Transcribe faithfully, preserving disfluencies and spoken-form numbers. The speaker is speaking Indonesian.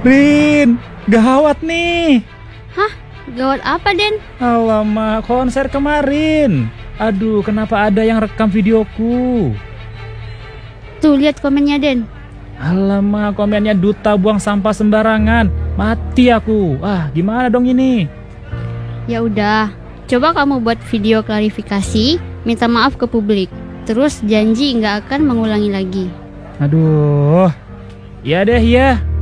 Rin, gawat nih. Hah? Gawat apa, Den? Alamak, konser kemarin. Aduh, kenapa ada yang rekam videoku? Tuh, lihat komennya, Den. Alamak, komennya duta buang sampah sembarangan. Mati aku. Ah, gimana dong ini? Ya udah, coba kamu buat video klarifikasi, minta maaf ke publik. Terus janji nggak akan mengulangi lagi. Aduh. Ya deh, ya.